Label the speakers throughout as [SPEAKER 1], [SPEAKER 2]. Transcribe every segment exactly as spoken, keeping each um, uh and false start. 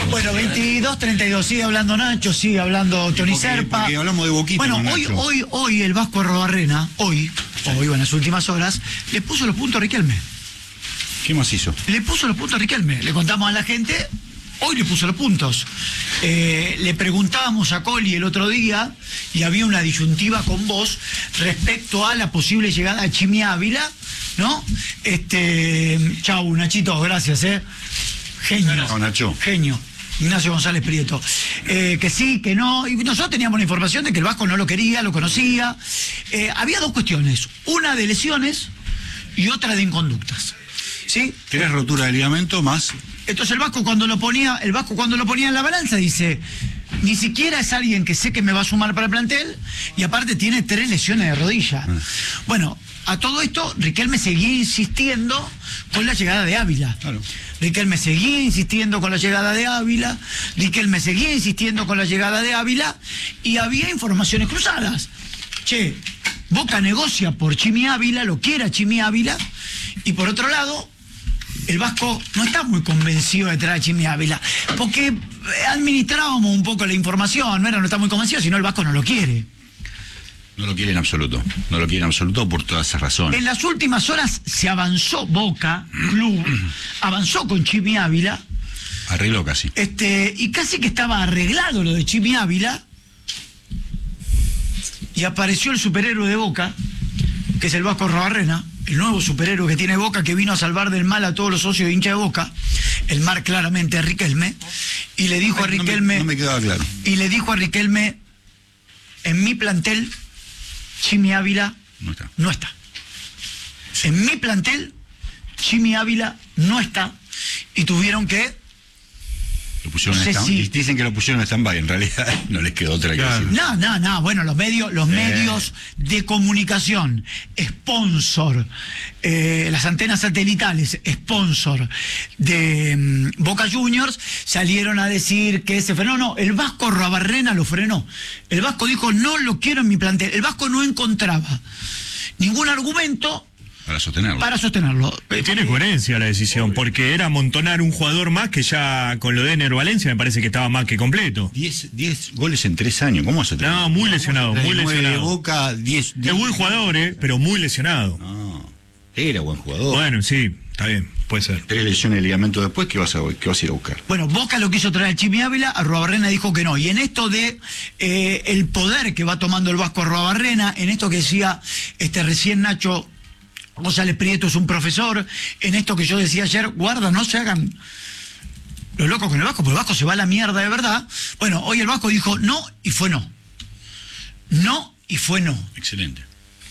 [SPEAKER 1] Bueno, veintidós treinta y dos, sigue hablando Nacho, sigue hablando Tony
[SPEAKER 2] porque,
[SPEAKER 1] Serpa.
[SPEAKER 2] Porque hablamos de Boquita.
[SPEAKER 1] Bueno, hoy, hoy, hoy el Vasco Arrobarrena, hoy, hoy, bueno, en las últimas horas, le puso los puntos a Riquelme.
[SPEAKER 2] ¿Qué más hizo?
[SPEAKER 1] Le puso los puntos a Riquelme. Le contamos a la gente, hoy le puso los puntos. Eh, le preguntábamos a Coli el otro día, y había una disyuntiva con vos respecto a la posible llegada de Chimi Ávila, ¿no? Este, chau, Nachito, gracias, ¿eh? Genio.
[SPEAKER 2] No, Nacho.
[SPEAKER 1] Genio. Ignacio González Prieto. Eh, que sí, que no. Y nosotros teníamos la información de que el Vasco no lo quería, lo conocía. Eh, había dos cuestiones. Una de lesiones y otra de inconductas. ¿Sí?
[SPEAKER 2] ¿Querés rotura de ligamento más?
[SPEAKER 1] Entonces el Vasco cuando lo ponía, el Vasco cuando lo ponía en la balanza dice, ni siquiera es alguien que sé que me va a sumar para el plantel, y aparte tiene tres lesiones de rodilla. Ah. Bueno, a todo esto Riquelme seguía insistiendo con la llegada de Ávila. Claro. Riquelme seguía insistiendo con la llegada de Ávila, Riquelme seguía insistiendo con la llegada de Ávila, y había informaciones cruzadas. Che, Boca negocia por Chimi Ávila, lo quiere a Chimi Ávila, y por otro lado, el Vasco no está muy convencido de traer a Chimi Ávila, porque administrábamos un poco la información, no era no está muy convencido, sino el Vasco no lo quiere.
[SPEAKER 2] No lo quiere en absoluto, no lo quiere en absoluto por todas esas razones.
[SPEAKER 1] En las últimas horas se avanzó Boca, club, avanzó con Chimi Ávila.
[SPEAKER 2] Arregló casi.
[SPEAKER 1] Este, y casi que estaba arreglado lo de Chimi Ávila, y apareció el superhéroe de Boca, que es el Vasco Arrobarrena, el nuevo superhéroe que tiene Boca, que vino a salvar del mal a todos los socios de hincha de Boca, el mar claramente a Riquelme, y le dijo a Riquelme,
[SPEAKER 2] no me, no me quedaba claro.
[SPEAKER 1] Y le dijo a Riquelme, en mi plantel, Chimi Ávila
[SPEAKER 2] no está.
[SPEAKER 1] No está. En mi plantel, Chimi Ávila no está, y tuvieron que...
[SPEAKER 2] Lo pusieron
[SPEAKER 1] no sé
[SPEAKER 2] en
[SPEAKER 1] si...
[SPEAKER 2] Dicen que lo pusieron en stand-by, en realidad no les quedó otra
[SPEAKER 1] claro.
[SPEAKER 2] que decir.
[SPEAKER 1] No, no, no, bueno, los medios, los eh. medios de comunicación, sponsor, eh, las antenas satelitales, sponsor de um, Boca Juniors, salieron a decir que se frenó. No, el Vasco Arrobarrena lo frenó. El Vasco dijo, no lo quiero en mi plantel. El Vasco no encontraba ningún argumento
[SPEAKER 2] para sostenerlo.
[SPEAKER 1] Para sostenerlo.
[SPEAKER 3] Tiene coherencia la decisión, porque era amontonar un jugador más que ya con lo de Ener Valencia me parece que estaba más que completo.
[SPEAKER 2] diez goles en tres años, ¿cómo se
[SPEAKER 3] No, muy lesionado, muy lesionado.
[SPEAKER 2] Boca, diez,
[SPEAKER 3] es buen jugador, eh, pero muy lesionado.
[SPEAKER 2] No, era buen jugador.
[SPEAKER 3] Bueno, sí, está bien, puede ser.
[SPEAKER 2] Tres lesiones de ligamento después, ¿qué vas a, qué vas a ir a buscar?
[SPEAKER 1] Bueno, Boca lo quiso traer a Chimi Ávila, Arrobarrena dijo que no. Y en esto de eh, el poder que va tomando el Vasco Arrobarrena, en esto que decía este recién Nacho González Prieto es un profesor, en esto que yo decía ayer, guarda, no se hagan los locos con el Vasco, porque el Vasco se va a la mierda de verdad. Bueno, hoy el Vasco dijo no y fue no. No y fue no.
[SPEAKER 2] Excelente.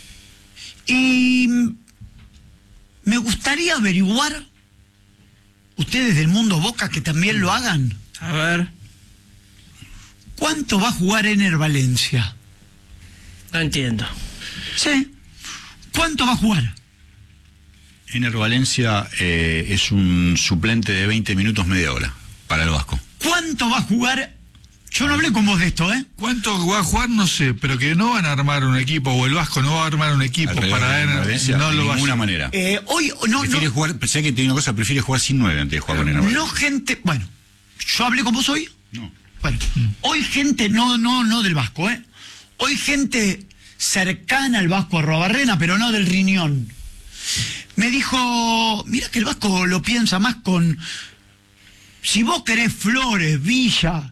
[SPEAKER 1] Y me gustaría averiguar, ustedes del mundo Boca que también lo hagan.
[SPEAKER 4] A ver.
[SPEAKER 1] ¿Cuánto va a jugar Ener Valencia?
[SPEAKER 4] No entiendo.
[SPEAKER 1] Sí. ¿Cuánto va a jugar?
[SPEAKER 2] Ener Valencia eh, es un suplente de veinte minutos, media hora, para el Vasco.
[SPEAKER 1] ¿Cuánto va a jugar? Yo no hablé con vos de esto, ¿eh?
[SPEAKER 5] ¿Cuánto va a jugar? No sé, pero que no van a armar un equipo, o el Vasco no va a armar un equipo para Ener Valencia, no
[SPEAKER 2] de
[SPEAKER 5] lo va a
[SPEAKER 2] ninguna
[SPEAKER 5] hacer.
[SPEAKER 2] manera.
[SPEAKER 1] Eh, hoy, no,
[SPEAKER 2] prefiere
[SPEAKER 1] no,
[SPEAKER 2] jugar, pensé que tiene una cosa, prefiere jugar sin nueve antes de jugar con Ener Valencia.
[SPEAKER 1] No, gente, bueno, ¿yo hablé con vos hoy?
[SPEAKER 2] No.
[SPEAKER 1] Bueno, mm. hoy gente, no, no, no del Vasco, ¿eh? Hoy gente cercana al Vasco Arrobarrena, pero no del riñón. Me dijo, mira que el Vasco lo piensa más con, si vos querés Flores, Villa,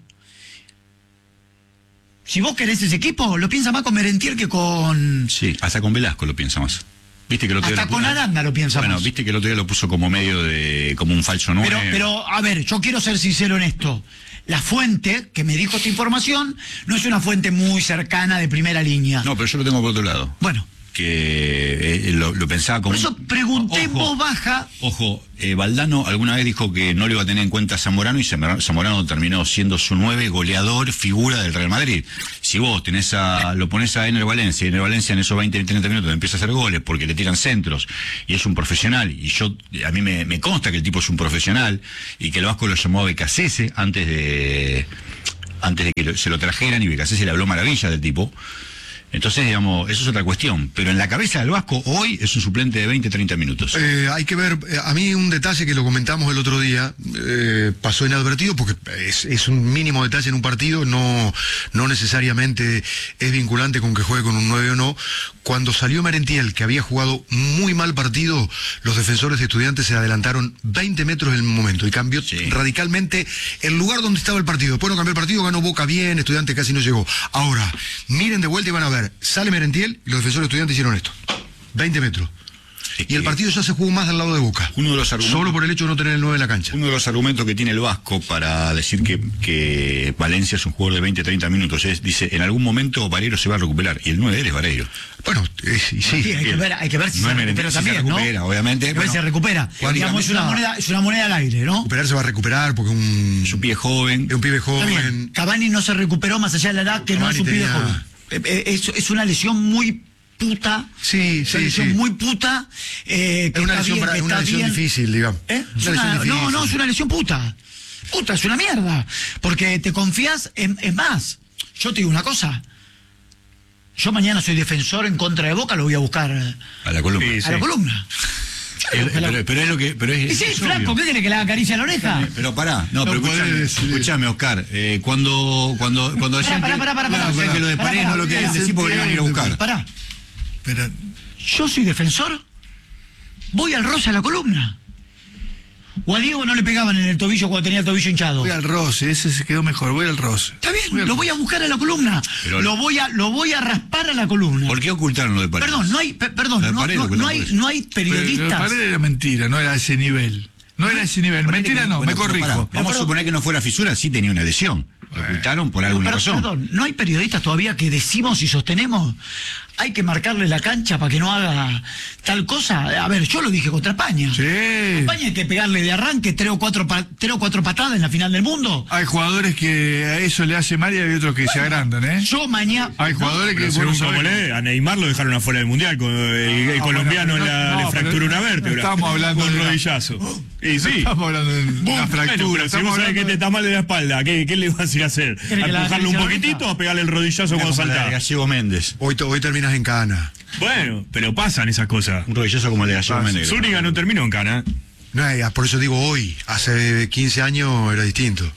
[SPEAKER 1] si vos querés ese equipo, lo piensa más con Merentiel que con...
[SPEAKER 2] Sí, hasta con Velasco lo piensa más. ¿Viste que el otro
[SPEAKER 1] hasta
[SPEAKER 2] día
[SPEAKER 1] con
[SPEAKER 2] lo...
[SPEAKER 1] Aranda lo piensa
[SPEAKER 2] bueno,
[SPEAKER 1] más.
[SPEAKER 2] Bueno, viste que el otro día lo puso como medio de, como un falso nueve.
[SPEAKER 1] Pero, pero, a ver, yo quiero ser sincero en esto. La fuente que me dijo esta información no es una fuente muy cercana de primera línea.
[SPEAKER 2] No, pero yo lo tengo por otro lado.
[SPEAKER 1] Bueno.
[SPEAKER 2] Que eh, lo, lo pensaba como...
[SPEAKER 1] Por eso pregunté en voz baja...
[SPEAKER 2] Ojo, eh, Valdano alguna vez dijo que no le iba a tener en cuenta a Zamorano, y Zamorano terminó siendo su nueve, goleador, figura del Real Madrid. Si vos tenés a, lo ponés a Ener Valencia, y Ener Valencia en esos veinte, treinta minutos empieza a hacer goles porque le tiran centros, y es un profesional, y yo a mí me, me consta que el tipo es un profesional, y que el Vasco lo llamó a Becasese antes de, antes de que lo, se lo trajeran, y Becasese le habló maravilla del tipo. Entonces, digamos, eso es otra cuestión. Pero en la cabeza del Vasco, hoy es un suplente de veinte, treinta minutos.
[SPEAKER 6] Eh, hay que ver, eh, a mí un detalle que lo comentamos el otro día, eh, pasó inadvertido porque es, es un mínimo detalle en un partido, no, no necesariamente es vinculante con que juegue con un nueve o no. Cuando salió Merentiel, que había jugado muy mal partido, los defensores de Estudiantes se adelantaron veinte metros en el momento y cambió
[SPEAKER 2] Sí.
[SPEAKER 6] radicalmente el lugar donde estaba el partido. Después no cambió el partido, ganó Boca bien, Estudiantes casi no llegó. Ahora, miren de vuelta y van a ver, sale Merentiel y los defensores de Estudiantes hicieron esto. veinte metros.
[SPEAKER 2] Es
[SPEAKER 6] Y el
[SPEAKER 2] que
[SPEAKER 6] partido ya se jugó más del lado de Boca.
[SPEAKER 2] Uno de los argumentos,
[SPEAKER 6] Solo por el hecho de no tener el nueve en la cancha.
[SPEAKER 2] uno de los argumentos que tiene el Vasco para decir que, que Valencia es un jugador de veinte, treinta minutos es, dice, en algún momento Vareiro se va a recuperar. Y el nueve de él es Vareiro.
[SPEAKER 6] Bueno, es- y sí.
[SPEAKER 1] Sí, hay que ver, hay que ver si
[SPEAKER 2] No
[SPEAKER 1] se
[SPEAKER 2] es
[SPEAKER 1] recupera
[SPEAKER 2] Merentiel, si se
[SPEAKER 1] también, ¿no?
[SPEAKER 2] recupera, obviamente,
[SPEAKER 1] Hay que ver
[SPEAKER 2] bueno,
[SPEAKER 1] si se recupera.
[SPEAKER 6] Juan,
[SPEAKER 1] Digamos, es una
[SPEAKER 6] no.
[SPEAKER 1] moneda, es una moneda al aire, ¿no?
[SPEAKER 6] Recuperar se va a recuperar porque un,
[SPEAKER 2] Es un pie joven.
[SPEAKER 6] es un pibe
[SPEAKER 1] Está bien.
[SPEAKER 6] joven.
[SPEAKER 1] Cavani no se recuperó más allá de la edad, que no
[SPEAKER 6] Cavani
[SPEAKER 1] es un pibe
[SPEAKER 6] tenía-
[SPEAKER 1] joven. Eh, eh, Es, es una lesión muy puta.
[SPEAKER 6] Sí,
[SPEAKER 1] Es
[SPEAKER 6] sí,
[SPEAKER 1] una lesión
[SPEAKER 6] sí.
[SPEAKER 1] muy puta. Eh, que
[SPEAKER 6] Es una
[SPEAKER 1] está
[SPEAKER 6] lesión,
[SPEAKER 1] bien,
[SPEAKER 6] bra-
[SPEAKER 1] que
[SPEAKER 6] una
[SPEAKER 1] está
[SPEAKER 6] lesión
[SPEAKER 1] bien.
[SPEAKER 6] difícil, digamos.
[SPEAKER 1] ¿Eh? Es
[SPEAKER 6] Una
[SPEAKER 1] una-
[SPEAKER 6] lesión
[SPEAKER 1] no,
[SPEAKER 6] difícil.
[SPEAKER 1] no, es una lesión puta. Puta, es una mierda. Porque te confías en, es más. Yo te digo una cosa. Yo mañana soy defensor en contra de Boca, lo voy a buscar
[SPEAKER 2] A la columna.
[SPEAKER 3] Sí,
[SPEAKER 1] a
[SPEAKER 3] sí.
[SPEAKER 1] la columna. Yo
[SPEAKER 2] Pero,
[SPEAKER 1] digo que la-
[SPEAKER 2] pero- pero es lo que. Pero es,
[SPEAKER 1] Y sí,
[SPEAKER 2] es
[SPEAKER 1] flaco,
[SPEAKER 2] obvio.
[SPEAKER 1] ¿qué quiere que le haga caricia a la oreja?
[SPEAKER 2] Pero pará, no,
[SPEAKER 6] No
[SPEAKER 2] pero escúchame,
[SPEAKER 6] podés, sí.
[SPEAKER 2] escúchame, Oscar. Eh, cuando, cuando, cuando decían
[SPEAKER 1] Pará,
[SPEAKER 2] que,
[SPEAKER 1] pará, pará, pará,
[SPEAKER 2] decían
[SPEAKER 1] pará.
[SPEAKER 2] que lo de
[SPEAKER 1] Pará,
[SPEAKER 2] Paredes
[SPEAKER 1] pará,
[SPEAKER 2] no lo querían
[SPEAKER 1] pará.
[SPEAKER 2] decir porque lo iban a ir a buscar.
[SPEAKER 1] Pará,
[SPEAKER 6] Pero,
[SPEAKER 1] yo soy defensor, voy al roce a la columna. O a Diego no le pegaban en el tobillo cuando tenía el tobillo hinchado.
[SPEAKER 5] Voy al roce, ese se quedó mejor, voy al roce.
[SPEAKER 1] Está bien, lo voy a buscar a la columna.
[SPEAKER 2] Pero-
[SPEAKER 1] lo voy a lo voy a raspar a la columna.
[SPEAKER 2] ¿Por qué ocultaron lo de Paredes?
[SPEAKER 1] Perdón, no hay pe- perdón,
[SPEAKER 2] Lo de
[SPEAKER 1] no,
[SPEAKER 2] Paredes
[SPEAKER 1] no-
[SPEAKER 2] lo que
[SPEAKER 1] no
[SPEAKER 2] no
[SPEAKER 1] hay
[SPEAKER 2] puede.
[SPEAKER 1] no hay
[SPEAKER 5] Pero
[SPEAKER 1] periodistas.
[SPEAKER 5] Paredes era mentira, no era a ese nivel. No era a ese nivel.
[SPEAKER 2] Ponele
[SPEAKER 5] Mentira
[SPEAKER 2] que-
[SPEAKER 5] no,
[SPEAKER 2] bueno,
[SPEAKER 5] me
[SPEAKER 2] pero
[SPEAKER 5] corrijo.
[SPEAKER 2] pará, vamos a suponer que no fuera fisura, sí tenía una lesión. Lo ocultaron por alguna
[SPEAKER 1] Pero,
[SPEAKER 2] razón.
[SPEAKER 1] perdón, no hay periodistas todavía que decimos y sostenemos. Hay que marcarle la cancha para que no haga tal cosa. A ver, yo lo dije contra España.
[SPEAKER 5] Sí.
[SPEAKER 1] España hay que pegarle de arranque tres o cuatro pa- tres o cuatro patadas en la final del mundo.
[SPEAKER 5] Hay jugadores que a eso le hace mal y hay otros que se agrandan, ¿eh?
[SPEAKER 1] Yo mañana.
[SPEAKER 5] Hay jugadores
[SPEAKER 3] Pero
[SPEAKER 5] que
[SPEAKER 3] según
[SPEAKER 5] vos no
[SPEAKER 3] como
[SPEAKER 5] sabés.
[SPEAKER 3] lee, a Neymar lo dejaron afuera del mundial. Con el, el
[SPEAKER 5] Ah,
[SPEAKER 3] colombiano
[SPEAKER 5] bueno,
[SPEAKER 3] la-
[SPEAKER 5] no,
[SPEAKER 3] le
[SPEAKER 5] no,
[SPEAKER 3] fracturó
[SPEAKER 5] pero
[SPEAKER 3] una
[SPEAKER 5] no
[SPEAKER 3] vértebra.
[SPEAKER 5] estamos hablando
[SPEAKER 3] con
[SPEAKER 5] de la-
[SPEAKER 3] rodillazo. Y
[SPEAKER 5] No
[SPEAKER 3] sí.
[SPEAKER 5] estamos hablando de una
[SPEAKER 3] Bueno,
[SPEAKER 5] fractura.
[SPEAKER 3] pero si
[SPEAKER 5] estamos
[SPEAKER 3] vos sabés
[SPEAKER 5] hablando
[SPEAKER 3] que te
[SPEAKER 5] de-
[SPEAKER 3] está mal de la espalda, ¿qué, qué le vas a ir a hacer?
[SPEAKER 1] ¿Quiere
[SPEAKER 3] ¿A
[SPEAKER 1] que la
[SPEAKER 3] empujarlo un
[SPEAKER 1] acaricie la
[SPEAKER 3] poquitito
[SPEAKER 1] oreja?
[SPEAKER 3] o a pegarle el rodillazo cuando
[SPEAKER 2] Como la de
[SPEAKER 3] salta?
[SPEAKER 2] Gallego Méndez.
[SPEAKER 6] hoy, te- hoy terminas en cana.
[SPEAKER 3] Bueno, pero pasan esas cosas.
[SPEAKER 2] Un rodillazo como el de Gallego
[SPEAKER 5] Ah,
[SPEAKER 2] Méndez.
[SPEAKER 3] Zúñiga no terminó en cana.
[SPEAKER 6] No, eh, por eso digo hoy. Hace quince años era distinto.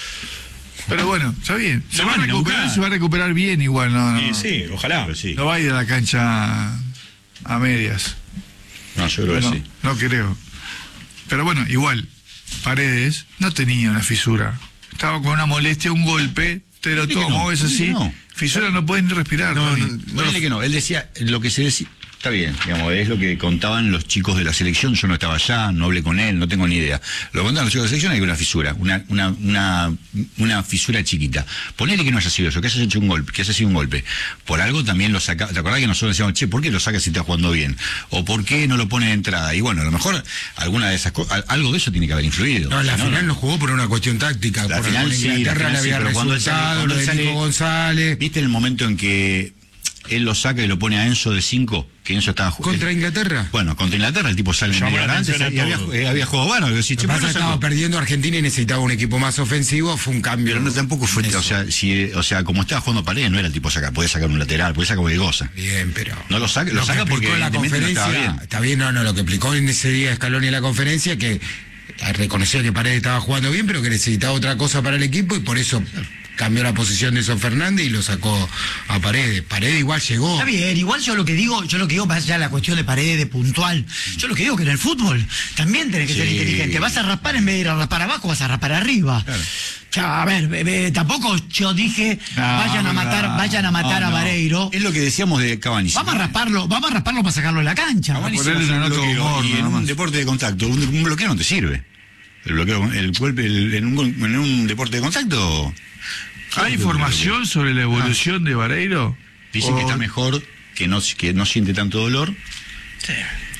[SPEAKER 5] Pero bueno, está bien. Se
[SPEAKER 3] Lo
[SPEAKER 5] va a
[SPEAKER 3] van a
[SPEAKER 5] recuperar,
[SPEAKER 3] buscar.
[SPEAKER 5] se va a recuperar bien igual, no, no.
[SPEAKER 3] Y sí, ojalá.
[SPEAKER 2] Pero sí.
[SPEAKER 5] No va a ir a la cancha a medias.
[SPEAKER 2] No, yo creo que
[SPEAKER 5] No,
[SPEAKER 2] sí.
[SPEAKER 5] no creo. Pero bueno, igual, Paredes no tenía una fisura. Estaba con una molestia, un golpe, te lo
[SPEAKER 2] Ponele que
[SPEAKER 5] tomo,
[SPEAKER 2] no,
[SPEAKER 5] es
[SPEAKER 2] ponele
[SPEAKER 5] así.
[SPEAKER 2] que no.
[SPEAKER 5] Fisura no pueden ni respirar.
[SPEAKER 6] No,
[SPEAKER 5] Tony.
[SPEAKER 6] no, no.
[SPEAKER 2] Ponele que no, él decía, lo que se decía, está bien, digamos, es lo que contaban los chicos de la selección, yo no estaba allá, no hablé con él, no tengo ni idea. Lo que contaban los chicos de la selección hay una fisura, una, una, una, una fisura chiquita. Ponele que no haya sido eso, que haya hecho un golpe, que haya sido un golpe. Por algo también lo saca, ¿te acordás que nosotros decíamos, che, ¿por qué lo saca si está jugando bien? O ¿por qué no lo pone de entrada? Y bueno, a lo mejor alguna de esas cosas, algo de eso tiene que haber influido.
[SPEAKER 7] No, la
[SPEAKER 2] Si
[SPEAKER 7] final no jugó por una cuestión táctica.
[SPEAKER 2] La
[SPEAKER 7] Por
[SPEAKER 2] final
[SPEAKER 7] con
[SPEAKER 2] sí, la
[SPEAKER 7] Inglaterra
[SPEAKER 2] final
[SPEAKER 7] le
[SPEAKER 2] sí,
[SPEAKER 7] había
[SPEAKER 2] pero cuando él sale-
[SPEAKER 7] resultado,
[SPEAKER 2] cuando
[SPEAKER 7] lo
[SPEAKER 2] él
[SPEAKER 7] de
[SPEAKER 2] sale-
[SPEAKER 7] Nico González.
[SPEAKER 2] ¿Viste el momento en que él lo saca y lo pone a Enzo de cinco? Que Enzo estaba jugando.
[SPEAKER 7] ¿Contra Inglaterra?
[SPEAKER 2] Bueno, contra Inglaterra el tipo sale en
[SPEAKER 3] Llamó
[SPEAKER 2] media
[SPEAKER 3] la
[SPEAKER 2] hora antes
[SPEAKER 3] atención a
[SPEAKER 2] y había,
[SPEAKER 3] todos.
[SPEAKER 2] eh, había jugado bueno. Y decís,
[SPEAKER 7] Lo
[SPEAKER 2] che,
[SPEAKER 7] que
[SPEAKER 2] ¿por qué
[SPEAKER 7] pasa
[SPEAKER 2] lo
[SPEAKER 7] es que
[SPEAKER 2] sacó?
[SPEAKER 7] estaba perdiendo Argentina y necesitaba un equipo más ofensivo, fue un cambio.
[SPEAKER 2] Pero no tampoco fue,
[SPEAKER 7] Eso.
[SPEAKER 2] o sea, si, o sea, como estaba jugando Paredes, no era el tipo sacar, podía sacar un lateral, podía sacar cualquier cosa.
[SPEAKER 7] Bien, pero...
[SPEAKER 2] No lo saca, lo,
[SPEAKER 7] que
[SPEAKER 2] saca porque
[SPEAKER 7] explicó en la
[SPEAKER 2] evidentemente no
[SPEAKER 7] conferencia,
[SPEAKER 2] estaba bien.
[SPEAKER 7] está bien, no, no, lo que explicó en ese día Scaloni en la conferencia, que reconoció que Paredes estaba jugando bien, pero que necesitaba otra cosa para el equipo y por eso cambió la posición de Son Fernández y lo sacó a Paredes. Paredes igual llegó.
[SPEAKER 1] Está bien, igual yo lo que digo, yo lo que digo, más allá de la cuestión de Paredes, puntual, yo lo que digo que en el fútbol también tenés que ser
[SPEAKER 2] Sí.
[SPEAKER 1] inteligente. Vas a raspar en vez de ir a raspar abajo, vas a raspar arriba. Ya, a ver, bebé, tampoco yo dije
[SPEAKER 5] No,
[SPEAKER 1] vayan a
[SPEAKER 5] no,
[SPEAKER 1] matar, vayan a matar
[SPEAKER 2] No,
[SPEAKER 1] a
[SPEAKER 2] no.
[SPEAKER 1] Vareiro.
[SPEAKER 2] Es lo que decíamos de Cavani.
[SPEAKER 1] Vamos a rasparlo, vamos a rasparlo para sacarlo de la cancha.
[SPEAKER 2] Cavani se
[SPEAKER 5] Ponerle
[SPEAKER 2] hace un
[SPEAKER 5] una nota de
[SPEAKER 2] bloqueo,
[SPEAKER 5] humor,
[SPEAKER 2] y en
[SPEAKER 5] nada
[SPEAKER 2] un
[SPEAKER 5] más.
[SPEAKER 2] deporte de contacto, un, un bloqueo no te sirve. El bloqueo, el golpe, el- en, un, en un deporte de contacto.
[SPEAKER 5] ¿Hay información sobre la evolución de Vareiro?
[SPEAKER 2] Dicen que
[SPEAKER 5] O-
[SPEAKER 2] está mejor, que no, que no siente tanto dolor.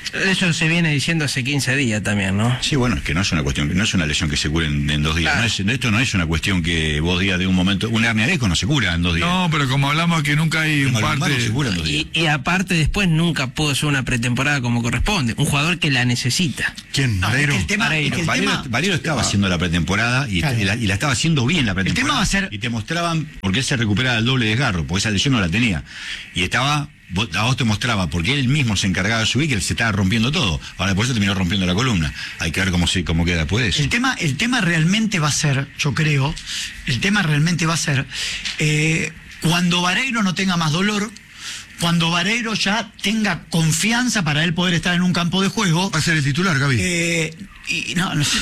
[SPEAKER 4] Eso se viene diciendo hace quince días también, ¿no?
[SPEAKER 2] Sí, bueno, es que no es una cuestión, no es una lesión que se cure en, en dos días.
[SPEAKER 4] Claro.
[SPEAKER 2] No es, esto no es una cuestión que vos digas de un momento. Una hernia de disco no se cura en dos días.
[SPEAKER 5] No, pero como hablamos que nunca hay un
[SPEAKER 2] Una lumbar no se
[SPEAKER 5] parte...
[SPEAKER 2] cura en dos días.
[SPEAKER 4] Y, y aparte después nunca pudo hacer una pretemporada como corresponde. Un jugador que la necesita.
[SPEAKER 6] ¿Quién?
[SPEAKER 1] No, es
[SPEAKER 6] Vareiro.
[SPEAKER 1] que el tema, es que el
[SPEAKER 2] Valero,
[SPEAKER 1] tema-
[SPEAKER 2] Valero estaba haciendo la pretemporada y,
[SPEAKER 1] Claro.
[SPEAKER 2] y la, y la estaba haciendo bien la pretemporada.
[SPEAKER 1] tema va a ser-
[SPEAKER 2] Y te mostraban, porque él se recuperaba el doble desgarro, porque esa lesión no la tenía. Y estaba, vos- a vos te mostraba, porque él mismo se encargaba de subir, que él se estaba rompiendo todo. Ahora por eso terminó rompiendo la columna. Hay que ver cómo se cómo queda después de eso.
[SPEAKER 1] El tema, el tema realmente va a ser, yo creo, el tema realmente va a ser eh, cuando Vareiro no tenga más dolor, cuando Vareiro ya tenga confianza para él poder estar en un campo de juego.
[SPEAKER 6] Va a ser el titular, Gaby.
[SPEAKER 1] Eh, y no, no sé.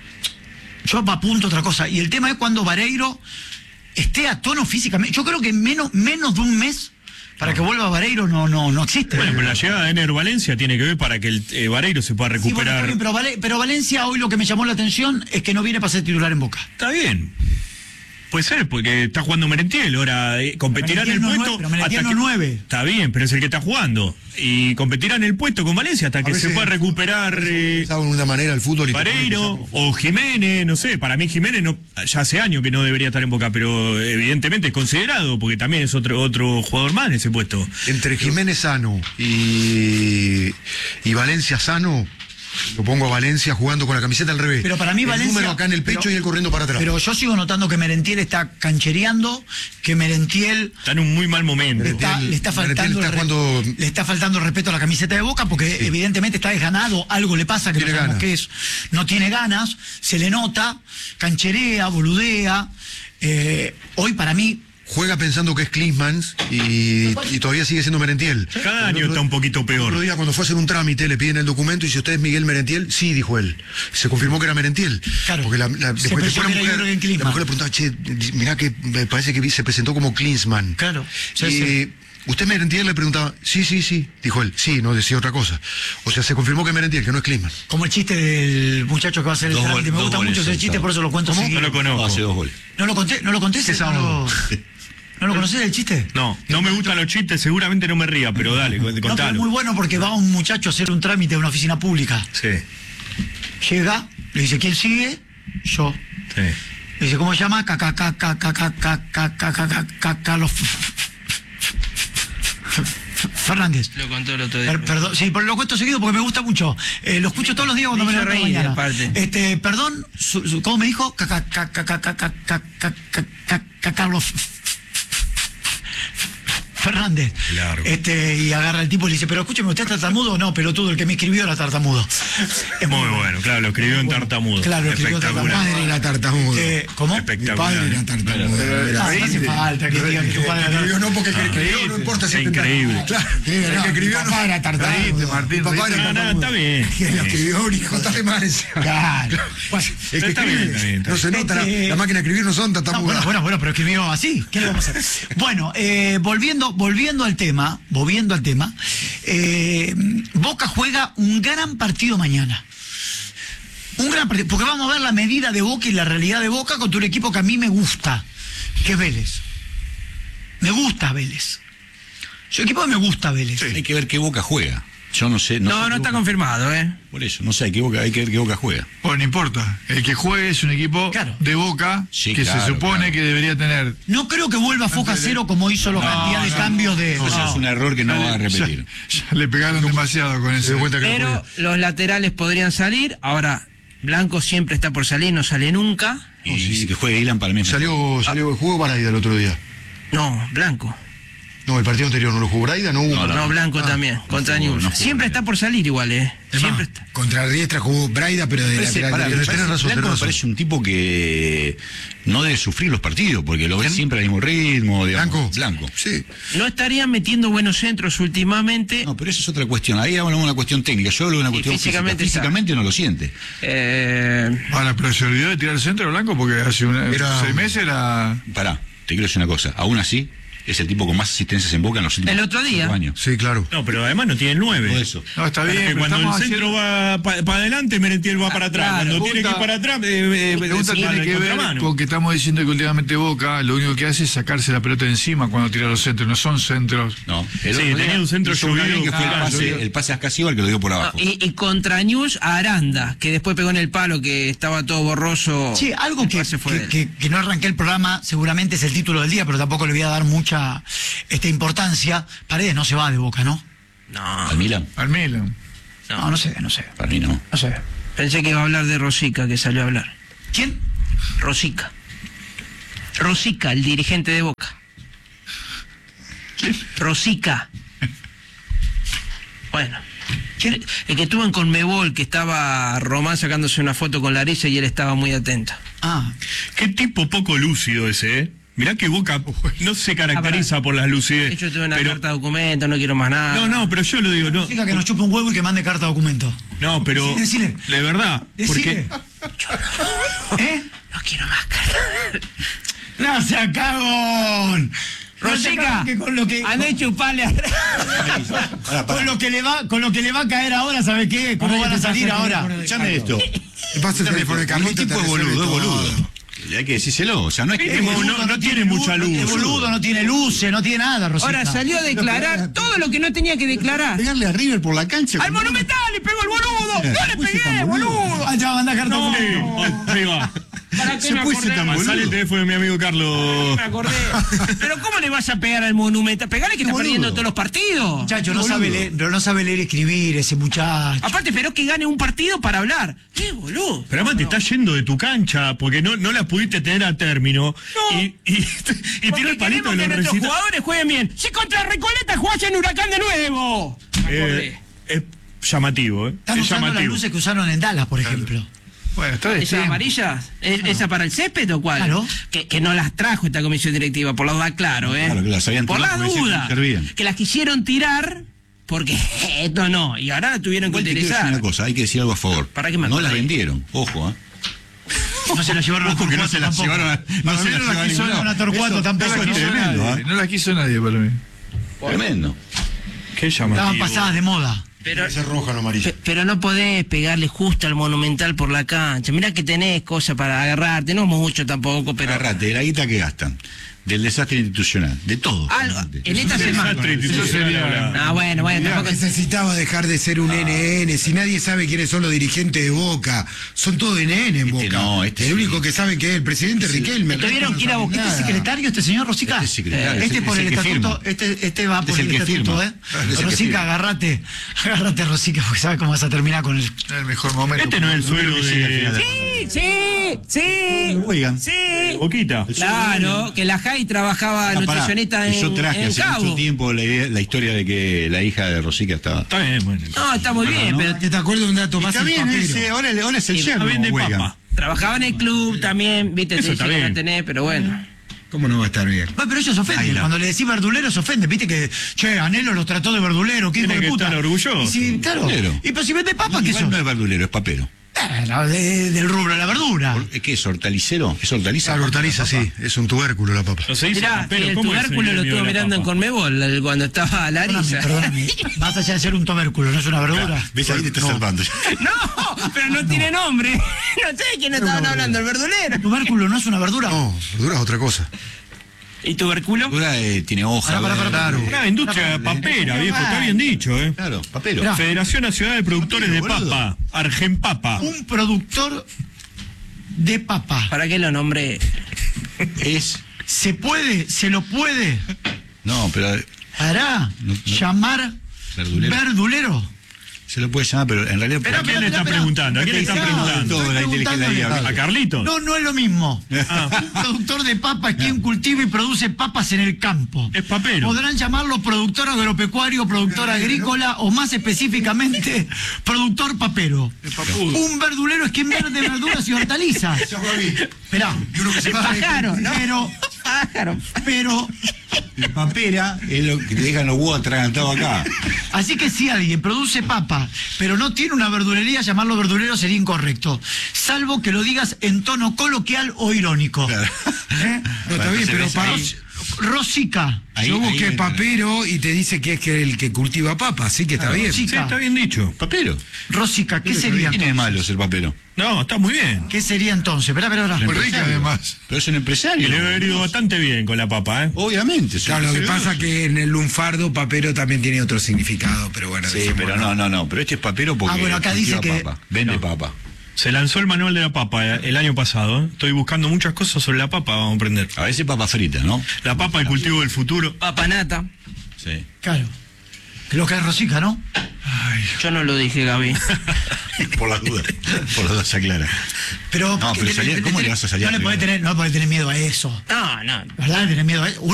[SPEAKER 1] Yo apunto otra cosa. Y el tema es cuando Vareiro esté a tono físicamente. Yo creo que menos, menos de un mes para que vuelva Vareiro no, no, no existe.
[SPEAKER 3] Bueno, pero la llegada de Ener Valencia tiene que ver para que el eh, Vareiro se pueda
[SPEAKER 1] Sí, bueno, está
[SPEAKER 3] recuperar.
[SPEAKER 1] bien, pero, Vale- pero Valencia hoy lo que me llamó la atención es que no viene para ser titular en Boca.
[SPEAKER 3] Está bien. Puede ser, porque está jugando Merentiel, ahora eh, competirá en el
[SPEAKER 1] Merentiel no
[SPEAKER 3] puesto.
[SPEAKER 1] nueve, pero Merentiel
[SPEAKER 3] hasta
[SPEAKER 1] no
[SPEAKER 3] que-
[SPEAKER 1] nueve.
[SPEAKER 3] Está bien, pero es el que está jugando. Y competirá en el puesto con Valencia hasta que
[SPEAKER 6] veces-
[SPEAKER 3] se pueda recuperar eh,
[SPEAKER 6] Pensaba en una manera el fútbol y te
[SPEAKER 3] Vareiro o Jiménez, no sé. Para mí Jiménez no, ya hace años que no debería estar en Boca, pero evidentemente es considerado, porque también es otro otro jugador más en ese puesto.
[SPEAKER 6] Entre Jiménez sano y, y Valencia sano, lo pongo a Valencia jugando con la camiseta al revés.
[SPEAKER 1] Pero para mí
[SPEAKER 6] el
[SPEAKER 1] Valencia...
[SPEAKER 6] número acá en el pecho
[SPEAKER 1] pero-
[SPEAKER 6] y él corriendo para atrás.
[SPEAKER 1] Pero yo sigo notando que Merentiel está canchereando, que Merentiel
[SPEAKER 3] Está en un muy mal momento.
[SPEAKER 1] le está, le está faltando
[SPEAKER 6] Merentiel está
[SPEAKER 1] el re-
[SPEAKER 6] jugando-
[SPEAKER 1] le está faltando el respeto a la camiseta de Boca porque evidentemente está desganado, algo le pasa que no
[SPEAKER 6] Tiene
[SPEAKER 1] sabemos
[SPEAKER 6] ganas.
[SPEAKER 1] qué es, no tiene ganas, se le nota, cancherea, boludea. Eh, hoy para mí
[SPEAKER 6] Juega pensando que es Klinsmann y, y todavía sigue siendo Merentiel.
[SPEAKER 3] Cada
[SPEAKER 6] El
[SPEAKER 3] año
[SPEAKER 6] otro-
[SPEAKER 3] está un poquito
[SPEAKER 6] El
[SPEAKER 3] peor.
[SPEAKER 6] otro día cuando fue a hacer un trámite le piden el documento y si usted es Miguel Merentiel, sí, dijo él. Se confirmó que era Merentiel.
[SPEAKER 1] Claro.
[SPEAKER 6] Porque la, la,
[SPEAKER 1] Se
[SPEAKER 6] después,
[SPEAKER 1] pensó
[SPEAKER 6] después
[SPEAKER 1] que
[SPEAKER 6] la,
[SPEAKER 1] era
[SPEAKER 6] mujer,
[SPEAKER 1] Jürgen Klinsmann.
[SPEAKER 6] la mujer le preguntaba, che, mirá que me parece que vi- se presentó como Klinsmann.
[SPEAKER 1] Claro, sí,
[SPEAKER 6] y,
[SPEAKER 1] sí.
[SPEAKER 6] ¿Usted es Merentiel? Le preguntaba, sí, sí, sí, dijo él. Sí, no decía otra cosa. O sea, se confirmó que es Merentiel, que no es Klinsmann.
[SPEAKER 1] como el chiste del muchacho que va a hacer el
[SPEAKER 2] Dos
[SPEAKER 1] trámite,
[SPEAKER 2] gol-
[SPEAKER 1] me
[SPEAKER 2] dos
[SPEAKER 1] gusta
[SPEAKER 2] goles
[SPEAKER 1] mucho ese
[SPEAKER 2] el
[SPEAKER 1] chiste,
[SPEAKER 2] sábado.
[SPEAKER 1] por eso lo cuento
[SPEAKER 3] No
[SPEAKER 1] seguido.
[SPEAKER 3] lo conozco.
[SPEAKER 2] Hace dos goles.
[SPEAKER 1] ¿No lo conté? ¿No lo conté? ese? ¿No lo, ¿No lo conocés el chiste?
[SPEAKER 3] No, no me gustan los chistes, seguramente no me ría, pero dale,
[SPEAKER 1] No, pero
[SPEAKER 3] contalo.
[SPEAKER 1] muy bueno porque va un muchacho a hacer un trámite a una oficina pública.
[SPEAKER 3] Sí,
[SPEAKER 1] Llega, le dice, ¿quién sigue? Yo.
[SPEAKER 3] sí.
[SPEAKER 1] Le dice, ¿cómo se llama? Caca, caca, caca, caca, caca, caca, Carlos Fernández.
[SPEAKER 4] Lo contó el otro día.
[SPEAKER 1] Per- perdón, sí, pero lo cuento seguido porque me gusta mucho. Eh, lo escucho todos los días cuando
[SPEAKER 4] Me
[SPEAKER 1] me
[SPEAKER 4] hizo
[SPEAKER 1] levanto
[SPEAKER 4] reír,
[SPEAKER 1] mañana.
[SPEAKER 4] aparte.
[SPEAKER 1] Este, perdón, su- su- ¿cómo me dijo? Caca, caca, caca, caca, caca, caca, caca, Carlos Fernández.
[SPEAKER 3] Largo.
[SPEAKER 1] Este, y agarra el tipo y le dice, pero escúcheme, ¿usted es tartamudo? No, pelotudo, el que me escribió era tartamudo. Es
[SPEAKER 3] Muy bueno, claro, lo escribió en tartamudo.
[SPEAKER 1] Claro, lo escribió en
[SPEAKER 7] Mi
[SPEAKER 3] Espectacular.
[SPEAKER 7] padre era tartamudo.
[SPEAKER 1] Eh, ¿Cómo?
[SPEAKER 7] Mi
[SPEAKER 3] Espectacular.
[SPEAKER 7] padre era tartamudo.
[SPEAKER 1] Ah, no hace falta que digan que tu padre era
[SPEAKER 6] Escribió no porque el que
[SPEAKER 3] Ah,
[SPEAKER 6] escribió, no importa si
[SPEAKER 3] es
[SPEAKER 6] es
[SPEAKER 3] increíble.
[SPEAKER 6] Claro,
[SPEAKER 7] Escribe,
[SPEAKER 6] el
[SPEAKER 7] no,
[SPEAKER 6] que escribió
[SPEAKER 7] mi
[SPEAKER 6] no.
[SPEAKER 7] papá era tartamudo.
[SPEAKER 5] Reíste, Martín,
[SPEAKER 6] Mi papá
[SPEAKER 5] reíste.
[SPEAKER 6] era
[SPEAKER 3] No, no,
[SPEAKER 6] tartamudo.
[SPEAKER 3] está bien.
[SPEAKER 7] Que lo escribió un hijo
[SPEAKER 6] Contale más encima.
[SPEAKER 1] Claro. Bueno,
[SPEAKER 6] El que
[SPEAKER 3] Está bien,
[SPEAKER 6] escribe,
[SPEAKER 3] está bien, está
[SPEAKER 6] no se nota, la,
[SPEAKER 1] Este-
[SPEAKER 6] la máquina de escribir no son
[SPEAKER 1] No,
[SPEAKER 6] tartamudas.
[SPEAKER 1] bueno, bueno, bueno, pero escribió así. ¿Qué le vamos a hacer? Bueno, eh, volviendo, volviendo al tema, volviendo al tema, eh, Boca juega un gran partido mañana. Un gran partido, porque vamos a ver la medida de Boca y la realidad de Boca contra un equipo que a mí me gusta, que es Vélez. Me gusta Vélez. Su equipo me gusta Vélez.
[SPEAKER 2] Hay que ver qué Boca juega. Yo no sé. No,
[SPEAKER 4] No,
[SPEAKER 2] sé
[SPEAKER 4] no
[SPEAKER 2] qué
[SPEAKER 4] está
[SPEAKER 2] Boca-
[SPEAKER 4] confirmado, ¿eh?
[SPEAKER 2] Por eso, no sé, hay que, Boca, hay que ver qué Boca juega.
[SPEAKER 5] Bueno, no importa. El que juegue es un equipo
[SPEAKER 1] Claro.
[SPEAKER 5] de Boca
[SPEAKER 2] Sí,
[SPEAKER 5] que
[SPEAKER 2] claro,
[SPEAKER 5] se supone
[SPEAKER 2] claro.
[SPEAKER 5] que debería tener.
[SPEAKER 1] No creo que vuelva a Foca cero como hizo la
[SPEAKER 5] No,
[SPEAKER 1] cantidad de
[SPEAKER 5] no,
[SPEAKER 1] cambios de.
[SPEAKER 2] Eso
[SPEAKER 1] no.
[SPEAKER 2] es un error que no va a repetir.
[SPEAKER 5] Ya, ya le pegaron demasiado con
[SPEAKER 6] Se
[SPEAKER 5] eso.
[SPEAKER 6] dio cuenta que no
[SPEAKER 4] Pero
[SPEAKER 6] podía.
[SPEAKER 4] los laterales podrían salir. Ahora, Blanco siempre está por salir, no sale nunca.
[SPEAKER 2] Y que juegue Ilan para mí. es mejor.
[SPEAKER 6] Salió, salió, jugó Braida el otro día.
[SPEAKER 4] No, Blanco.
[SPEAKER 6] No, el partido anterior no lo jugó Braida, no hubo.
[SPEAKER 2] No,
[SPEAKER 4] No, Blanco también, contra
[SPEAKER 2] jugó,
[SPEAKER 4] Newell's.
[SPEAKER 2] no jugó
[SPEAKER 4] Siempre
[SPEAKER 2] Braida.
[SPEAKER 4] está por salir igual, ¿eh?
[SPEAKER 7] Es
[SPEAKER 4] Siempre
[SPEAKER 7] más,
[SPEAKER 4] está.
[SPEAKER 7] contra Riestra jugó Braida, pero de
[SPEAKER 2] Parece-
[SPEAKER 7] lateral
[SPEAKER 2] pará,
[SPEAKER 7] derecho.
[SPEAKER 2] me parece-
[SPEAKER 6] tenés razón,
[SPEAKER 2] Blanco
[SPEAKER 6] tenés
[SPEAKER 2] me
[SPEAKER 6] razón.
[SPEAKER 2] parece un tipo que no debe sufrir los partidos, porque lo ves siempre al mismo ritmo. Digamos.
[SPEAKER 6] Blanco.
[SPEAKER 2] Blanco.
[SPEAKER 6] Sí.
[SPEAKER 4] No estarían metiendo buenos centros últimamente.
[SPEAKER 2] No, pero eso es otra cuestión. Ahí hablamos de una cuestión técnica. Yo hablo de una
[SPEAKER 4] Y
[SPEAKER 2] cuestión
[SPEAKER 4] físicamente
[SPEAKER 2] física.
[SPEAKER 4] está.
[SPEAKER 2] Físicamente no lo siente.
[SPEAKER 4] Eh,
[SPEAKER 5] Ahora, pero se olvidó de tirar el centro blanco porque hace una-
[SPEAKER 6] Era-
[SPEAKER 5] seis meses era.
[SPEAKER 2] Pará, te quiero decir una cosa. Aún así, es el tipo con más asistencias en Boca en los últimos
[SPEAKER 4] El otro día.
[SPEAKER 2] cinco años.
[SPEAKER 6] Sí, claro.
[SPEAKER 3] No, pero además no tiene nueve.
[SPEAKER 2] Todo eso.
[SPEAKER 5] No, está bien,
[SPEAKER 3] Porque
[SPEAKER 5] pero
[SPEAKER 3] cuando el
[SPEAKER 5] estamos
[SPEAKER 3] centro
[SPEAKER 5] haciendo-
[SPEAKER 3] va para adelante, Merentiel va para atrás.
[SPEAKER 4] claro.
[SPEAKER 3] Cuando tiene que ir
[SPEAKER 5] Pregunta-
[SPEAKER 3] para atrás, eh, eh,
[SPEAKER 5] La pregunta
[SPEAKER 3] se
[SPEAKER 5] tiene
[SPEAKER 3] para el
[SPEAKER 5] que ver
[SPEAKER 3] contramano.
[SPEAKER 5] con que estamos diciendo que últimamente Boca lo único que hace es sacarse la pelota encima cuando tira los centros, no son centros.
[SPEAKER 2] No.
[SPEAKER 3] Sí,
[SPEAKER 2] otro día
[SPEAKER 3] tenía un centro
[SPEAKER 2] hizo una
[SPEAKER 3] llovido,
[SPEAKER 2] bien que fue el
[SPEAKER 3] ah,
[SPEAKER 2] pase,
[SPEAKER 3] llovido.
[SPEAKER 2] el pase a Ascasíbal que lo dio por
[SPEAKER 4] No,
[SPEAKER 2] abajo.
[SPEAKER 4] y, y contra News a Aranda, que después pegó en el palo, que estaba todo borroso.
[SPEAKER 1] Sí, algo
[SPEAKER 4] El
[SPEAKER 1] que,
[SPEAKER 4] pase fue de
[SPEAKER 1] que,
[SPEAKER 4] él.
[SPEAKER 1] que- que no arranqué el programa, seguramente es el título del día, pero tampoco le voy a dar mucha este, importancia. Paredes no se va de Boca, ¿no?
[SPEAKER 4] No,
[SPEAKER 2] Al Milan,
[SPEAKER 5] Al Milan.
[SPEAKER 1] No, no sé, no sé.
[SPEAKER 2] para mí no.
[SPEAKER 1] No sé.
[SPEAKER 4] pensé que iba a hablar de Rosica, que salió a hablar.
[SPEAKER 1] ¿Quién?
[SPEAKER 4] Rosica. Rosica, el dirigente de Boca. Rosica. Bueno.
[SPEAKER 1] ¿Quién?
[SPEAKER 4] El que estuvo en Conmebol, que estaba Román sacándose una foto con Larissa y él estaba muy atento.
[SPEAKER 1] Ah,
[SPEAKER 3] Qué tipo poco lúcido ese, ¿eh? Mirá que Boca no se caracteriza por las lucidez.
[SPEAKER 4] Yo tuve una
[SPEAKER 3] pero-
[SPEAKER 4] carta de documento, no quiero más nada.
[SPEAKER 3] No, no, pero yo lo digo, no.
[SPEAKER 1] diga que nos chupa un huevo y que mande carta de documento.
[SPEAKER 3] No, pero.
[SPEAKER 1] Decile, decile.
[SPEAKER 3] De verdad.
[SPEAKER 1] Decile.
[SPEAKER 3] Porque.
[SPEAKER 1] ¿Eh?
[SPEAKER 4] No quiero más carta.
[SPEAKER 1] ¡No sea cagón! No sea
[SPEAKER 4] Rosica,
[SPEAKER 1] cagón, que con lo que
[SPEAKER 4] andé chupale a...
[SPEAKER 1] con lo que le va con lo que le va a caer ahora, ¿sabe qué? ¿Cómo van a salir ahora?
[SPEAKER 2] Escuchame esto.
[SPEAKER 6] Te pasa el teléfono de
[SPEAKER 2] El
[SPEAKER 6] Carlito.
[SPEAKER 2] tipo
[SPEAKER 6] te
[SPEAKER 2] es boludo,
[SPEAKER 6] resuelve
[SPEAKER 2] es
[SPEAKER 6] todo.
[SPEAKER 2] boludo. Hay que decírselo. O sea, no es que.
[SPEAKER 3] Es boludo, no- no tiene mucha luz.
[SPEAKER 1] Es boludo, no tiene luces, no tiene nada, Rosita.
[SPEAKER 4] Ahora salió a declarar todo lo que no tenía que declarar.
[SPEAKER 2] Pegarle a River por la cancha.
[SPEAKER 4] ¡Al Monumental le pegó el boludo! ¡No le
[SPEAKER 2] Pues
[SPEAKER 4] pegué,
[SPEAKER 2] está boludo.
[SPEAKER 4] boludo!
[SPEAKER 1] Ah, ya manda carta de
[SPEAKER 3] Sí,
[SPEAKER 1] documento.
[SPEAKER 3] ahí va.
[SPEAKER 4] ¿Para qué
[SPEAKER 2] Se
[SPEAKER 4] me
[SPEAKER 2] puede
[SPEAKER 4] acordé?
[SPEAKER 2] ser tan boludo.
[SPEAKER 3] Sale el teléfono de mi amigo Carlos.
[SPEAKER 4] Me acordé. Pero ¿cómo le vas a pegar al Monumental? Pegale que está
[SPEAKER 2] boludo.
[SPEAKER 4] perdiendo todos los partidos.
[SPEAKER 1] Muchacho, no
[SPEAKER 2] Boludo.
[SPEAKER 1] sabe leer, pero no sabe leer y escribir ese muchacho.
[SPEAKER 4] Aparte esperó que gane un partido para hablar. ¡Qué boludo!
[SPEAKER 3] Pero además te estás yendo de tu cancha porque no, no la pudiste tener a término.
[SPEAKER 4] No.
[SPEAKER 3] Y, y, y
[SPEAKER 4] Porque
[SPEAKER 3] tira el palito
[SPEAKER 4] queremos
[SPEAKER 3] de
[SPEAKER 4] que
[SPEAKER 3] los
[SPEAKER 4] nuestros
[SPEAKER 3] recita-
[SPEAKER 4] jugadores jueguen bien. Si contra Recoleta jugás en Huracán de nuevo. Me acordé.
[SPEAKER 3] Eh, es llamativo, ¿eh?
[SPEAKER 1] Están
[SPEAKER 3] es
[SPEAKER 1] usando las
[SPEAKER 3] llamativo.
[SPEAKER 1] luces que usaron en Dallas, por ejemplo.
[SPEAKER 5] Bueno, está de
[SPEAKER 4] ¿Esas
[SPEAKER 5] tiempo.
[SPEAKER 4] amarillas? ¿Es- ¿Esa para el césped o cuál?
[SPEAKER 1] Claro.
[SPEAKER 4] Que, que no las trajo esta comisión directiva, por la duda, claro, ¿eh?
[SPEAKER 2] Claro, que las habían
[SPEAKER 4] por
[SPEAKER 2] tirado
[SPEAKER 4] la
[SPEAKER 2] porque decían que
[SPEAKER 4] duda.
[SPEAKER 2] no servían.
[SPEAKER 4] Que las quisieron tirar porque esto no. Y ahora la tuvieron que
[SPEAKER 2] Igual te quiero decir
[SPEAKER 4] utilizar.
[SPEAKER 2] una cosa, hay que decir algo a favor.
[SPEAKER 4] ¿Para qué me
[SPEAKER 2] no
[SPEAKER 4] acordé?
[SPEAKER 2] las vendieron, ojo, ¿eh?
[SPEAKER 1] No se la llevaron a
[SPEAKER 2] Ojo que no
[SPEAKER 1] Torcuato
[SPEAKER 2] se las
[SPEAKER 1] tampoco.
[SPEAKER 2] llevaron a, no
[SPEAKER 1] Para
[SPEAKER 2] se
[SPEAKER 1] mí
[SPEAKER 2] las
[SPEAKER 1] no la
[SPEAKER 2] llevaron a
[SPEAKER 1] quiso
[SPEAKER 2] ningún lado.
[SPEAKER 1] a Torcuato
[SPEAKER 2] Eso-
[SPEAKER 1] tampoco,
[SPEAKER 2] eso
[SPEAKER 5] No la
[SPEAKER 2] es
[SPEAKER 5] quiso
[SPEAKER 2] tremendo,
[SPEAKER 5] nadie,
[SPEAKER 2] ¿eh?
[SPEAKER 5] no la quiso nadie para mí.
[SPEAKER 2] Tremendo.
[SPEAKER 3] Qué llamativo.
[SPEAKER 1] Estaban pasadas de moda.
[SPEAKER 4] Pero,
[SPEAKER 6] Esa es roja, no amarilla.
[SPEAKER 4] pe- pero no podés pegarle justo al Monumental por la cancha. Mirá que tenés cosas para agarrarte. No mucho tampoco, pero...
[SPEAKER 2] Agarrate de la guita que gastan, del desastre institucional, de todo.
[SPEAKER 4] Algo,
[SPEAKER 2] realmente.
[SPEAKER 4] en esta
[SPEAKER 3] Es un
[SPEAKER 4] semana...
[SPEAKER 3] desastre institucional.
[SPEAKER 4] Ah, bueno, bueno, tampoco...
[SPEAKER 7] Necesitaba dejar de ser un N N. Si nadie sabe quiénes son los dirigentes de Boca, son todos N N en
[SPEAKER 2] Este
[SPEAKER 7] Boca.
[SPEAKER 2] no, este
[SPEAKER 7] el
[SPEAKER 2] sí.
[SPEAKER 7] único que sabe que es el presidente Riquelme. el
[SPEAKER 4] Tuvieron
[SPEAKER 7] resto
[SPEAKER 4] que ir a
[SPEAKER 7] no sabe
[SPEAKER 4] buscar
[SPEAKER 1] ¿Este
[SPEAKER 7] nada.
[SPEAKER 1] secretario, este señor Rosica?
[SPEAKER 2] Este es secretario,
[SPEAKER 1] Este
[SPEAKER 2] es
[SPEAKER 1] por
[SPEAKER 2] el
[SPEAKER 1] el
[SPEAKER 2] que
[SPEAKER 1] estatuto,
[SPEAKER 2] firma.
[SPEAKER 1] este, este va por
[SPEAKER 2] Es el
[SPEAKER 1] el,
[SPEAKER 2] que
[SPEAKER 1] estatuto,
[SPEAKER 2] firma.
[SPEAKER 1] ¿eh?
[SPEAKER 2] Es el que
[SPEAKER 1] Rosica,
[SPEAKER 2] firma.
[SPEAKER 1] agárrate, agárrate, Rosica, porque sabes cómo vas a terminar con el...
[SPEAKER 5] Es el mejor momento.
[SPEAKER 3] Este no es el suelo
[SPEAKER 2] que sigue al final
[SPEAKER 3] de
[SPEAKER 2] de-
[SPEAKER 4] Sí, sí, sí,
[SPEAKER 2] Oigan.
[SPEAKER 4] sí.
[SPEAKER 3] Boquita.
[SPEAKER 4] Claro, que la Jai trabajaba
[SPEAKER 2] Ah, pará,
[SPEAKER 4] nutricionista
[SPEAKER 2] que
[SPEAKER 4] en,
[SPEAKER 2] yo traje
[SPEAKER 4] en
[SPEAKER 2] hace
[SPEAKER 4] Cabo.
[SPEAKER 2] mucho tiempo la, idea- la historia de que la hija de Rosica estaba.
[SPEAKER 3] Está bien, bueno.
[SPEAKER 4] No, está muy bien,
[SPEAKER 2] ¿no?
[SPEAKER 4] pero
[SPEAKER 7] ¿Te, te acuerdas de un dato más?
[SPEAKER 2] Está
[SPEAKER 7] el
[SPEAKER 2] bien,
[SPEAKER 7] papero?
[SPEAKER 2] ese, ahora, ahora es el
[SPEAKER 4] Sí,
[SPEAKER 2] yerno.
[SPEAKER 3] Está bien de
[SPEAKER 2] Huelga.
[SPEAKER 3] papa.
[SPEAKER 4] trabajaba en el club también, viste, te
[SPEAKER 3] Eso está
[SPEAKER 4] dije que
[SPEAKER 3] bien.
[SPEAKER 4] la tenés, pero bueno.
[SPEAKER 7] ¿Cómo no va a estar bien?
[SPEAKER 1] Bueno, pero ellos se ofenden.
[SPEAKER 2] Ahí la-
[SPEAKER 1] Cuando le decís verdulero se ofende. Viste que, che, Anhelo los trató de verdulero, qué hijo
[SPEAKER 3] Tiene
[SPEAKER 1] de
[SPEAKER 3] que
[SPEAKER 1] puta.
[SPEAKER 3] estar orgulloso.
[SPEAKER 1] Y sí, claro.
[SPEAKER 2] Verdulero.
[SPEAKER 1] Y pero si vende papa, ¿qué
[SPEAKER 2] Igual
[SPEAKER 1] son?
[SPEAKER 2] no es verdulero, es papero.
[SPEAKER 1] Bueno, de- del rubro de la verdura.
[SPEAKER 2] ¿Es qué es hortalicero? ¿Es hortaliza?
[SPEAKER 6] Claro, hortaliza, sí. Es un tubérculo la papa.
[SPEAKER 3] No se dice
[SPEAKER 4] Mirá,
[SPEAKER 3] papero,
[SPEAKER 4] el
[SPEAKER 3] ¿cómo es
[SPEAKER 4] tubérculo lo
[SPEAKER 3] gremio
[SPEAKER 4] estuvo
[SPEAKER 3] de la
[SPEAKER 4] mirando en
[SPEAKER 3] papa?
[SPEAKER 4] Conmebol el- cuando estaba
[SPEAKER 1] Perdóname,
[SPEAKER 4] Larissa.
[SPEAKER 1] perdóname. Más allá de ser un tubérculo, no es una verdura.
[SPEAKER 2] ¿Ves? Ahí te estás
[SPEAKER 1] No.
[SPEAKER 2] salvando.
[SPEAKER 4] No, pero no, tiene nombre. No sé de quién estaban hablando, el verdulero.
[SPEAKER 1] ¿Tubérculo no es una verdura?
[SPEAKER 6] No, verdura es otra cosa.
[SPEAKER 4] ¿Y tubérculo?
[SPEAKER 2] Verdura eh, tiene hoja.
[SPEAKER 1] Pará, pará,
[SPEAKER 2] verde.
[SPEAKER 1] pará, pará.
[SPEAKER 3] Una industria papera, viejo, está bien dicho, ¿eh?
[SPEAKER 2] Claro, papero.
[SPEAKER 1] Mirá.
[SPEAKER 3] Federación Nacional de Productores de
[SPEAKER 2] Boludo.
[SPEAKER 3] Papa, Argenpapa.
[SPEAKER 1] Un productor de papa.
[SPEAKER 4] ¿Para qué lo nombré?
[SPEAKER 2] Es.
[SPEAKER 1] ¿Se puede, se lo puede
[SPEAKER 2] No, pero
[SPEAKER 1] hará
[SPEAKER 2] No, no.
[SPEAKER 1] llamar
[SPEAKER 2] Verdulero.
[SPEAKER 1] verdulero?
[SPEAKER 2] se lo puede llamar, pero en realidad.
[SPEAKER 3] ¿A quién le está preguntando? ¿A quién le está
[SPEAKER 1] Espera,
[SPEAKER 3] preguntando?
[SPEAKER 2] Todo la inteligencia.
[SPEAKER 3] ¿A Carlitos?
[SPEAKER 1] No, no es lo mismo.
[SPEAKER 3] Ah.
[SPEAKER 1] Un productor de papa es quien cultiva y produce papas en el campo.
[SPEAKER 3] Es papero.
[SPEAKER 1] Podrán llamarlo productor agropecuario, productor agrícola o más específicamente, productor papero. Un verdulero es quien vende verduras y hortalizas. Esperá.
[SPEAKER 4] El pájaro, ¿no?
[SPEAKER 1] Pero,
[SPEAKER 4] Pájaro.
[SPEAKER 1] pero,
[SPEAKER 2] La papera es lo que te dejan los huevos atragantados acá.
[SPEAKER 1] así que si alguien produce papa, pero no tiene una verdulería, llamarlo verdulero sería incorrecto. Salvo que lo digas en tono coloquial o irónico.
[SPEAKER 2] Claro.
[SPEAKER 1] ¿Eh?
[SPEAKER 7] No, está bien,
[SPEAKER 2] Entonces,
[SPEAKER 7] pero
[SPEAKER 2] ves
[SPEAKER 7] para,
[SPEAKER 2] ahí,
[SPEAKER 1] Rosica.
[SPEAKER 2] Ahí-
[SPEAKER 7] Yo
[SPEAKER 2] ahí
[SPEAKER 7] busqué
[SPEAKER 2] entra.
[SPEAKER 7] papero y te dice que es que el que cultiva papa, así que está bien.
[SPEAKER 3] Sí, está bien dicho.
[SPEAKER 2] Papero.
[SPEAKER 1] Rosica, ¿qué sería?
[SPEAKER 2] ¿Quién es malo ser papero?
[SPEAKER 3] No, está muy bien.
[SPEAKER 1] ¿Qué sería entonces? Espera, espera, espera.
[SPEAKER 5] Muy rica además.
[SPEAKER 2] Pero es un
[SPEAKER 3] Y
[SPEAKER 2] empresario.
[SPEAKER 3] le debe haber ido bastante bien con la papa, ¿eh?
[SPEAKER 2] Obviamente. es un
[SPEAKER 7] Claro, lo que
[SPEAKER 2] empresario.
[SPEAKER 7] pasa que en el lunfardo papero también tiene otro significado, pero bueno.
[SPEAKER 2] Sí,
[SPEAKER 7] dejémoslo.
[SPEAKER 2] pero no, no, no. Pero este es papero porque
[SPEAKER 1] Ah, bueno, acá dice
[SPEAKER 2] cultiva
[SPEAKER 1] que-
[SPEAKER 2] papa, vende papa.
[SPEAKER 3] Se lanzó el manual de la papa eh, el año pasado. ¿eh? Estoy buscando muchas cosas sobre la papa, vamos a aprender.
[SPEAKER 2] A veces papa frita, ¿no?
[SPEAKER 3] La papa, el cultivo del futuro.
[SPEAKER 4] Papanata.
[SPEAKER 2] Sí.
[SPEAKER 1] Claro. Creo que es Rosica, ¿no?
[SPEAKER 4] Yo no lo dije, Gaby.
[SPEAKER 2] Por las dudas. Por las dudas se aclara.
[SPEAKER 1] Pero,
[SPEAKER 2] No,
[SPEAKER 1] ¿por qué
[SPEAKER 2] pero
[SPEAKER 1] le-
[SPEAKER 2] salía-
[SPEAKER 1] le-
[SPEAKER 2] ¿cómo
[SPEAKER 1] le-
[SPEAKER 2] le vas a salir
[SPEAKER 1] No le
[SPEAKER 2] arriba?
[SPEAKER 1] podés tener, no le podés tener miedo a eso.
[SPEAKER 4] No, no.
[SPEAKER 1] ¿Verdad? Tener miedo a eso.